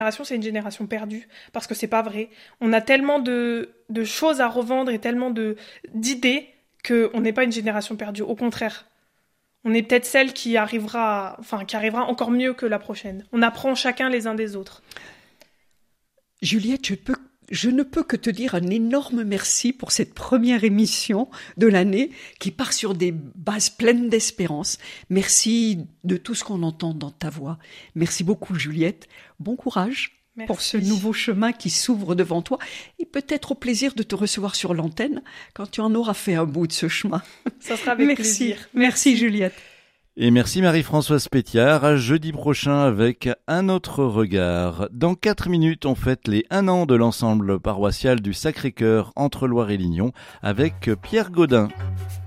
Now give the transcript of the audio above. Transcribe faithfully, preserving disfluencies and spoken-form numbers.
génération, c'est une génération perdue, parce que c'est pas vrai. On a tellement de, de choses à revendre et tellement de, d'idées qu'on n'est pas une génération perdue. Au contraire, on est peut-être celle qui arrivera, enfin, qui arrivera encore mieux que la prochaine. On apprend chacun les uns des autres. Juliette, je peux Je ne peux que te dire un énorme merci pour cette première émission de l'année qui part sur des bases pleines d'espérance. Merci de tout ce qu'on entend dans ta voix. Merci beaucoup, Juliette. Bon courage Merci. Pour ce nouveau chemin qui s'ouvre devant toi et peut-être au plaisir de te recevoir sur l'antenne quand tu en auras fait un bout de ce chemin. Ça sera avec merci. plaisir. Merci, merci, Juliette. Et merci Marie-Françoise Pétiard, à jeudi prochain avec un autre regard. Dans quatre minutes, on fête les un an de l'ensemble paroissial du Sacré-Cœur entre Loire et Lignon avec Pierre Gaudin.